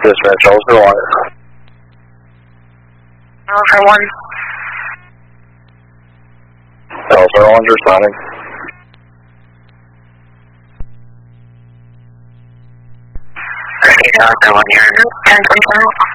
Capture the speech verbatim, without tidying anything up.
Dispatch, Elser one. Elser one. Elser one's responding. Okay, Elser one, you're ten control.